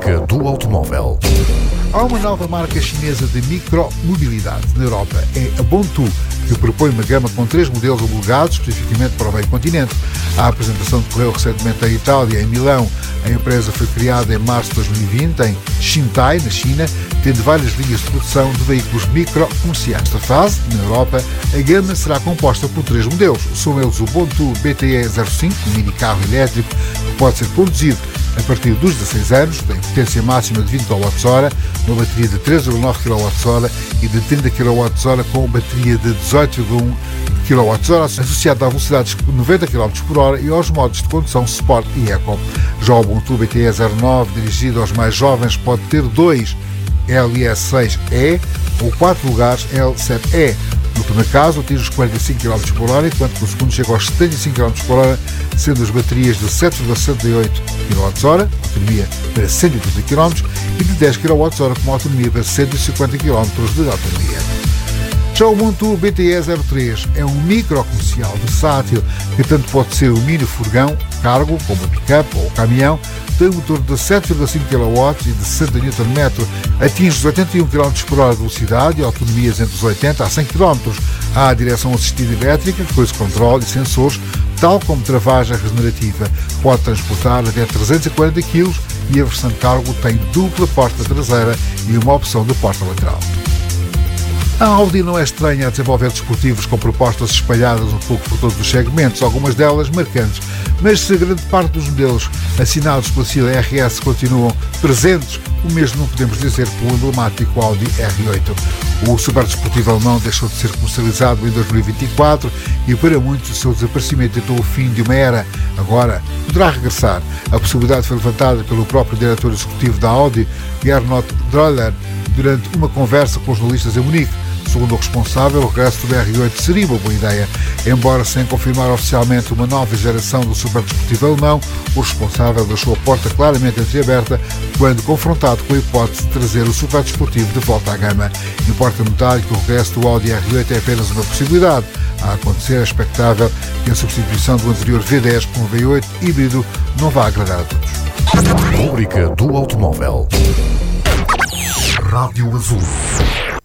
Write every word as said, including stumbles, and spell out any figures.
Rubrica do automóvel. Há uma nova marca chinesa de micromobilidade na Europa, é a Bontu, que propõe uma gama com três modelos homologados especificamente para o meio continente. A apresentação decorreu recentemente em Itália, em Milão. A empresa foi criada em março de dois mil e vinte em Xintai, na China, tendo várias linhas de produção de veículos micro-comerciais. Nesta fase, na Europa, a gama será composta por três modelos. São eles o Bontu B T E zero cinco, um mini carro elétrico que pode ser conduzido a partir dos dezasseis anos, tem potência máxima de vinte quilowatts-hora, uma bateria de três vírgula nove quilowatts-hora e de trinta quilowatts-hora com bateria de dezoito vírgula um quilowatts-hora, associada a velocidades de noventa quilómetros por hora e aos modos de condução Sport e Eco. Já o Bontu B T E zero nove, dirigido aos mais jovens, pode ter dois L S seis E ou quatro lugares L sete E. No primeiro caso, atinge os quarenta e cinco quilómetros por hora, enquanto que no segundo chega aos setenta e cinco quilómetros por hora, sendo as baterias de sete vírgula sessenta e oito quilowatts-hora, autonomia para cento e oitenta quilómetros, e de dez quilowatts-hora com autonomia para cento e cinquenta quilómetros de autonomia. Já o Bontu B T E zero três é um micro-comercial versátil que tanto pode ser um mini furgão, cargo, como uma pick-up ou caminhão, tem um motor de sete vírgula cinco quilowatts e de sessenta newton metros, atinge os oitenta e um quilómetros por hora de velocidade e autonomias entre os oitenta a cem quilómetros. Há direção assistida elétrica, cruise control e sensores, tal como travagem regenerativa. Pode transportar até trezentos e quarenta quilos e a versão de cargo tem dupla porta traseira e uma opção de porta lateral. A Audi não é estranha a desenvolver desportivos com propostas espalhadas um pouco por todos os segmentos, algumas delas marcantes, mas se a grande parte dos modelos assinados pela sigla R S continuam presentes, o mesmo não podemos dizer pelo emblemático Audi R oito. O superdesportivo alemão deixou de ser comercializado em dois mil e vinte e quatro e para muitos o seu desaparecimento ditou o fim de uma era. Agora poderá regressar. A possibilidade foi levantada pelo próprio diretor executivo da Audi, Gernot Droller, durante uma conversa com jornalistas em Munique. Segundo o responsável, o regresso do R oito seria uma boa ideia. Embora sem confirmar oficialmente uma nova geração do superdesportivo alemão, o responsável deixou a porta claramente entreaberta quando confrontado com a hipótese de trazer o superdesportivo de volta à gama. Importa notar que o regresso do Audi R oito é apenas uma possibilidade. A acontecer, é expectável que a substituição do anterior V dez por um V oito híbrido não vá agradar a todos. Rubrica do automóvel. Rádio Azul.